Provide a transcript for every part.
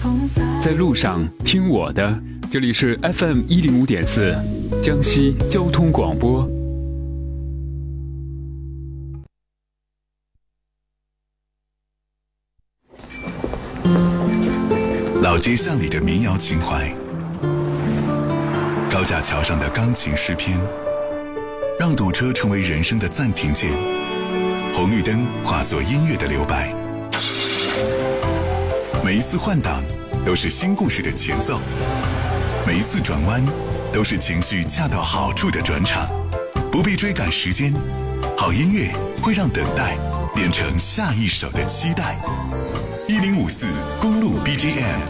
在路上听我的，这里是 FM105.4江西交通广播。 老街巷里的民谣情怀，高架桥上的钢琴诗篇，让堵车成为人生的暂停键，红绿灯化作音乐的留白。每一次换挡都是新故事的前奏，每一次转弯都是情绪恰到好处的转场。不必追赶时间，好音乐会让等待变成下一首的期待。1054公路 BGM，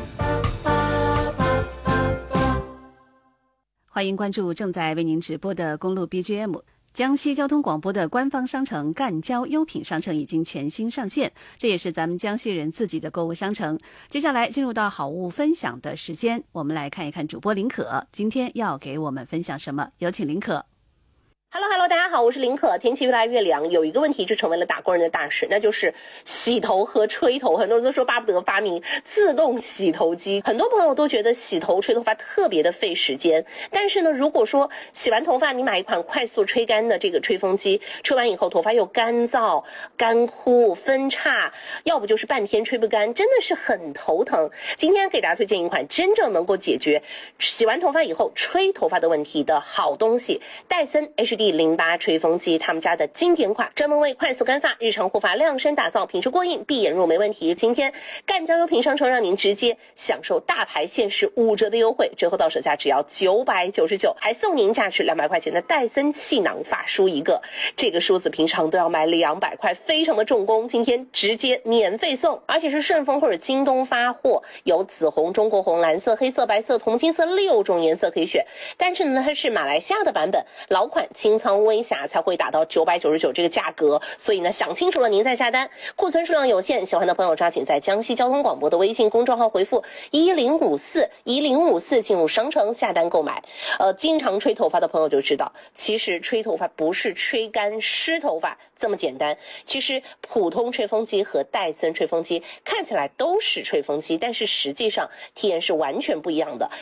欢迎关注正在为您直播的公路 BGM。江西交通广播的官方商城赣交优品商城已经全新上线，这也是咱们江西人自己的购物商城。接下来进入到好物分享的时间，我们来看一看主播林可今天要给我们分享什么，有请林可。 Hello， 大家好，我是林可。天气越来越凉，有一个问题就成为了打工人的大事，那就是洗头和吹头。很多人都说巴不得发明自动洗头机，很多朋友都觉得洗头吹头发特别的费时间。但是呢，如果说洗完头发你买一款快速吹干的这个吹风机，吹完以后头发又干燥、干枯、分叉，要不就是半天吹不干，真的是很头疼。今天给大家推荐一款真正能够解决洗完头发以后吹头发的问题的好东西——戴森 HD08 吹风机，他们家的经典款，专门为快速干发、日常护发量身打造，品质过硬，闭眼入没问题。今天赣交优品商城让您直接享受大牌限时5折的优惠，折后到手价只要999，还送您价值200块钱的戴森气囊发梳一个。这个梳子平常都要卖200块，非常的重工，今天直接免费送，而且是顺丰或者京东发货，有紫红、中国红、蓝色、黑色、白色、铜金色6种颜色可以选。但是呢，它是马来西亚的版本，老款清仓微瑕才会达到999这个价格，所以呢，想清楚了您再下单。库存数量有限，喜欢的朋友抓紧在江西交通广播的微信公众号回复1054进入商城下单购买。经常吹头发的朋友就知道，其实吹头发不是吹干湿头发这么简单。其实普通吹风机和戴森吹风机看起来都是吹风机，但是实际上体验是完全不一样的。